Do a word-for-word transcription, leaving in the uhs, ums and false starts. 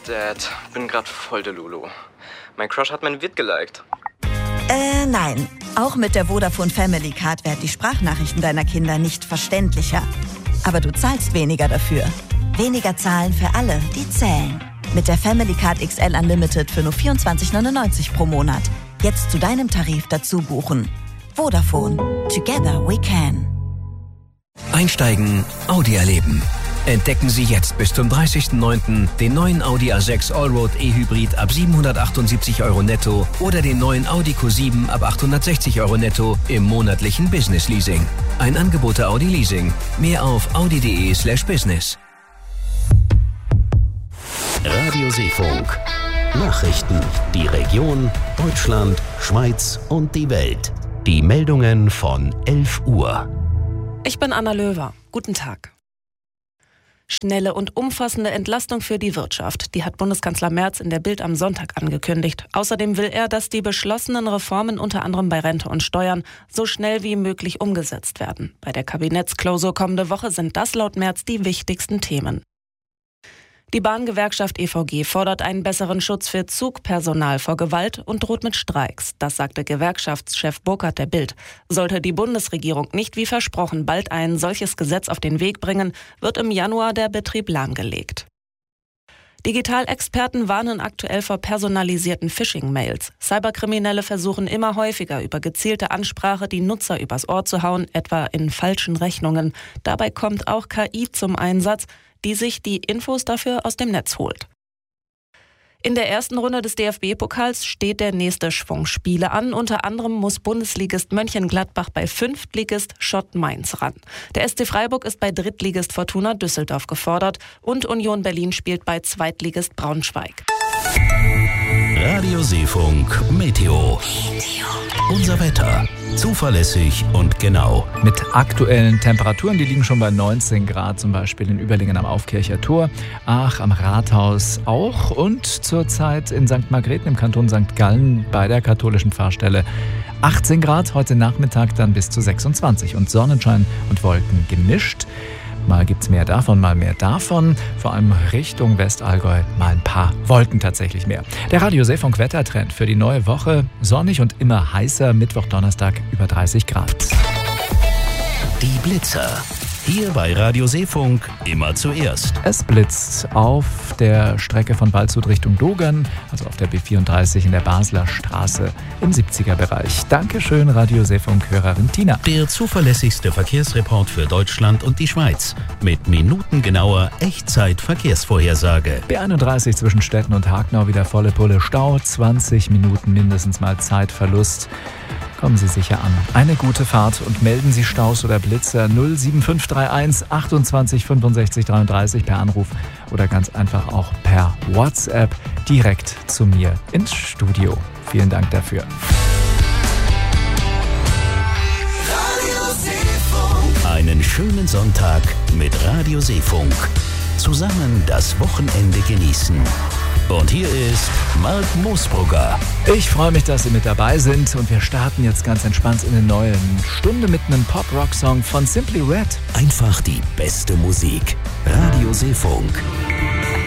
Dad. Bin grad voll der Lulu. Mein Crush hat mein Vid geliked. Äh, nein. Auch mit der Vodafone Family Card werden die Sprachnachrichten deiner Kinder nicht verständlicher. Aber du zahlst weniger dafür. Weniger zahlen für alle, die zählen. Mit der Family Card X L Unlimited für nur vierundzwanzig neunundneunzig pro Monat. Jetzt zu deinem Tarif dazu buchen. Vodafone. Together we can. Einsteigen, Audi erleben. Entdecken Sie jetzt bis zum dreißigsten neunten den neuen Audi A sechs Allroad E-Hybrid ab siebenhundertachtundsiebzig Euro netto oder den neuen Audi Q sieben ab achthundertsechzig Euro netto im monatlichen Business Leasing. Ein Angebot der Audi Leasing. Mehr auf audi.de slash business. Radio Seefunk. Nachrichten. Die Region, Deutschland, Schweiz und die Welt. Die Meldungen von elf Uhr. Ich bin Anna Löwer. Guten Tag. Schnelle und umfassende Entlastung für die Wirtschaft. Die hat Bundeskanzler Merz in der Bild am Sonntag angekündigt. Außerdem will er, dass die beschlossenen Reformen unter anderem bei Rente und Steuern so schnell wie möglich umgesetzt werden. Bei der Kabinettsklausur kommende Woche sind das laut Merz die wichtigsten Themen. Die Bahngewerkschaft E V G fordert einen besseren Schutz für Zugpersonal vor Gewalt und droht mit Streiks. Das sagte Gewerkschaftschef Burkhardt der Bild. Sollte die Bundesregierung nicht wie versprochen bald ein solches Gesetz auf den Weg bringen, wird im Januar der Betrieb lahmgelegt. Digitalexperten warnen aktuell vor personalisierten Phishing-Mails. Cyberkriminelle versuchen immer häufiger über gezielte Ansprache die Nutzer übers Ohr zu hauen, etwa in falschen Rechnungen. Dabei kommt auch K I zum Einsatz, die sich die Infos dafür aus dem Netz holt. In der ersten Runde des D F B-Pokals steht der nächste Schwung Spiele an. Unter anderem muss Bundesligist Mönchengladbach bei Fünftligist Schott Mainz ran. Der S C Freiburg ist bei Drittligist Fortuna Düsseldorf gefordert und Union Berlin spielt bei Zweitligist Braunschweig. Radio Seefunk Meteo. Unser Wetter. Zuverlässig und genau. Mit aktuellen Temperaturen, die liegen schon bei neunzehn Grad, zum Beispiel in Überlingen am Aufkircher Tor, Aach am Rathaus auch und zurzeit in Sankt Margrethen im Kanton Sankt Gallen bei der katholischen Pfarrstelle achtzehn Grad, heute Nachmittag dann bis zu sechsundzwanzig und Sonnenschein und Wolken gemischt. Mal gibt's mehr davon, mal mehr davon. Vor allem Richtung Westallgäu mal ein paar Wolken tatsächlich mehr. Der Radio Seefunk Wettertrend für die neue Woche. Sonnig und immer heißer. Mittwoch, Donnerstag über dreißig Grad. Die Blitzer. Hier bei Radio Seefunk immer zuerst. Es blitzt auf der Strecke von Waldshut Richtung Dogern, also auf der B vierunddreißig in der Basler Straße im siebziger Bereich. Dankeschön, Radio Seefunk-Hörerin Tina. Der zuverlässigste Verkehrsreport für Deutschland und die Schweiz. Mit minutengenauer Echtzeit-Verkehrsvorhersage. B einunddreißig zwischen Stetten und Hagnau wieder volle Pulle Stau. zwanzig Minuten mindestens mal Zeitverlust. Kommen Sie sicher an. Eine gute Fahrt und melden Sie Staus oder Blitzer null sieben fünf drei eins achtundzwanzig fünfundsechzig dreiunddreißig per Anruf oder ganz einfach auch per WhatsApp direkt zu mir ins Studio. Vielen Dank dafür. Einen schönen Sonntag mit Radio Seefunk. Zusammen das Wochenende genießen. Und hier ist Mark Moosbrugger. Ich freue mich, dass Sie mit dabei sind und wir starten jetzt ganz entspannt in eine neue Stunde mit einem Pop-Rock-Song von Simply Red. Einfach die beste Musik. Radio Seefunk.